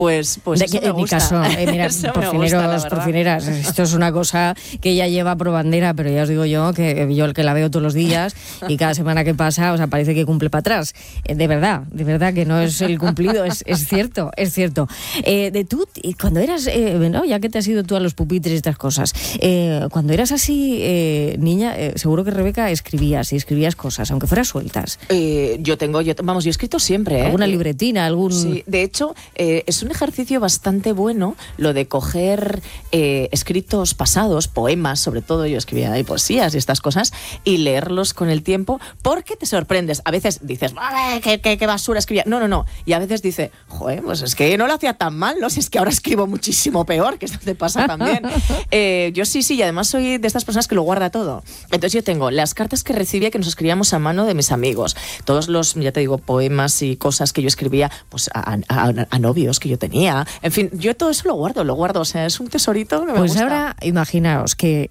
Pues eso me gusta. En mi caso, mira, porcineros, esto es una cosa que ella lleva por bandera, pero ya os digo yo que yo el que la veo todos los días y cada semana que pasa, o sea, parece que cumple para atrás. De verdad que no es el cumplido, es cierto. Tú, cuando eras, ¿no? Ya que te has ido tú a los pupitres y estas cosas, cuando eras así niña, seguro que Rebeca escribías cosas, aunque fueran sueltas. Yo he escrito siempre. ¿Alguna libretina? Sí, de hecho, es un ejercicio bastante bueno lo de coger escritos pasados, poemas sobre todo, yo escribía ahí poesías y estas cosas, y leerlos con el tiempo, porque te sorprendes. A veces dices, qué basura escribía. No. Y a veces dice, joder, pues es que no lo hacía tan mal, ¿no? Si es que ahora escribo muchísimo peor, que esto te pasa también. Yo sí, y además soy de estas personas que lo guarda todo. Entonces yo tengo las cartas que recibía, que nos escribíamos a mano de mis amigos, todos los, ya te digo, poemas y cosas que yo escribía pues a novios que yo tenía. En fin, yo todo eso lo guardo. O sea, es un tesorito que me gusta. Pues ahora, imaginaos que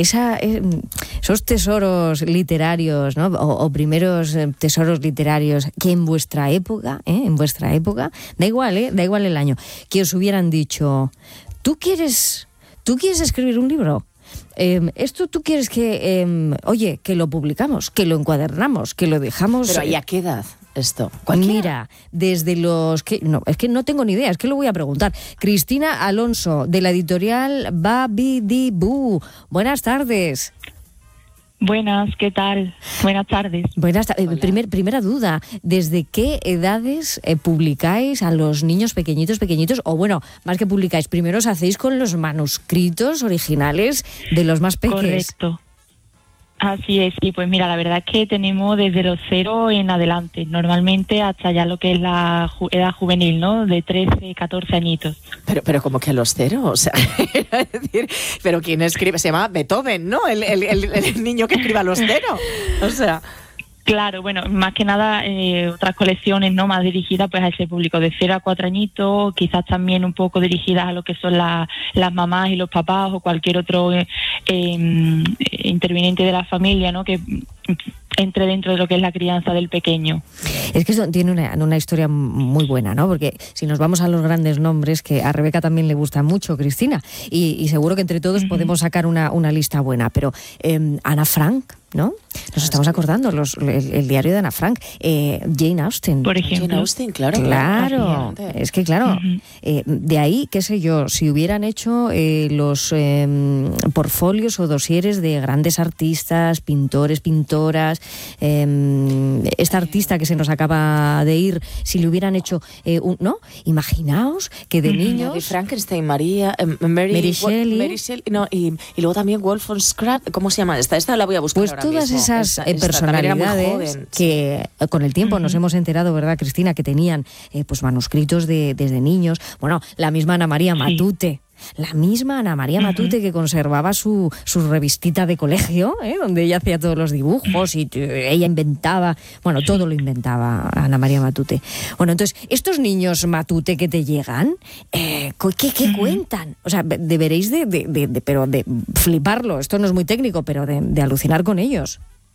esos tesoros literarios, ¿no? O primeros tesoros literarios que en vuestra época, da igual el año, que os hubieran dicho, ¿tú quieres escribir un libro? Esto tú quieres que, que lo publicamos, que lo encuadernamos, que lo dejamos... Pero ¿y a qué edad esto? Mira, desde los... es que no tengo ni idea, es que lo voy a preguntar. Cristina Alonso, de la editorial Babidi-Bú. Buenas tardes. Buenas, ¿qué tal? Buenas tardes. Primera duda, ¿desde qué edades publicáis a los niños pequeñitos? O bueno, más que publicáis, primero os hacéis con los manuscritos originales de los más pequeños. Correcto. Así es, y pues mira, la verdad es que tenemos desde los 0 en adelante, normalmente hasta ya lo que es la edad juvenil, ¿no? De 13, 14 añitos. Pero como que a los 0, o sea, es decir, pero ¿quién escribe? Se llama Beethoven, ¿no? El niño que escribe a los 0, o sea... Claro, bueno, más que nada otras colecciones no más dirigidas pues a ese público de 0 a 4 añitos, quizás también un poco dirigidas a lo que son las mamás y los papás o cualquier otro interviniente de la familia, ¿no? Que entre dentro de lo que es la crianza del pequeño. Es que eso tiene una historia muy buena, ¿no? Porque si nos vamos a los grandes nombres, que a Rebeca también le gusta mucho, Cristina, y seguro que entre todos podemos sacar una lista buena, pero Ana Frank, ¿no? Nos estamos acordando, el diario de Ana Frank, Jane Austen. Por ejemplo. Jane Austen, claro. Es que claro, de ahí, qué sé yo, si hubieran hecho los portfolios o dosieres de grandes artistas, pintores, pintoras, esta artista que se nos acaba de ir, si le hubieran hecho, ¿no? Imaginaos que de niños... De Frankenstein, Mary Shelley, no, y luego también Wollstonecraft, ¿cómo se llama? Esta la voy a buscar. Pues todas esas personalidades que con el tiempo nos hemos enterado, ¿verdad, Cristina? Que tenían pues manuscritos desde niños. Bueno, la misma Ana María Matute. La misma Ana María Matute, que conservaba su revistita de colegio, donde ella hacía todos los dibujos y ella inventaba, bueno, todo lo inventaba Ana María Matute. Bueno, entonces, estos niños Matute que te llegan, ¿qué cuentan? O sea, deberéis de fliparlo, esto no es muy técnico, pero de alucinar con ellos.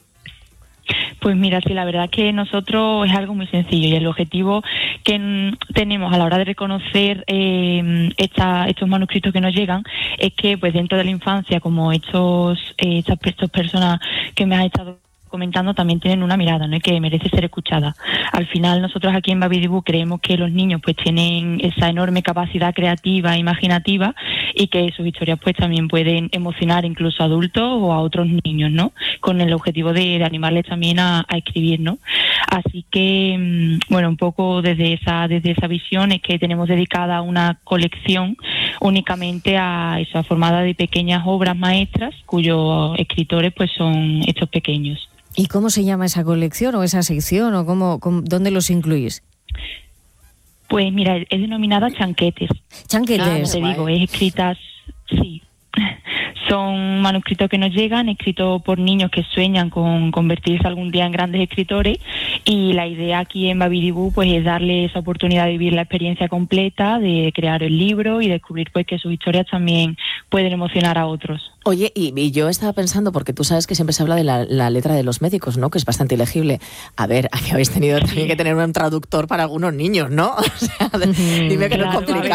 Pues mira, sí, la verdad que nosotros es algo muy sencillo y el objetivo que tenemos a la hora de reconocer estos manuscritos que nos llegan es que pues dentro de la infancia, como estas personas que me han estado comentando también tienen una mirada, ¿no? Que merece ser escuchada. Al final nosotros aquí en Babidi-Bú creemos que los niños pues tienen esa enorme capacidad creativa e imaginativa y que sus historias pues también pueden emocionar incluso a adultos o a otros niños, ¿no? Con el objetivo de animarles también a escribir, ¿no? Así que, bueno, un poco desde esa visión es que tenemos dedicada una colección únicamente a esa formada de pequeñas obras maestras cuyos escritores pues son estos pequeños. ¿Y cómo se llama esa colección o esa sección o dónde los incluís? Pues mira, es denominada Chanquetes. Chanquetes. Te digo, es escritas, sí. Son manuscritos que nos llegan, escritos por niños que sueñan con convertirse algún día en grandes escritores, y la idea aquí en Babidi-Bú pues es darle esa oportunidad de vivir la experiencia completa, de crear el libro y descubrir pues que sus historias también pueden emocionar a otros. Oye, y yo estaba pensando, porque tú sabes que siempre se habla de la letra de los médicos, ¿no? Que es bastante ilegible. A ver, aquí habéis tenido también que tener un traductor para algunos niños, ¿no? O sea, dime que no es complicado.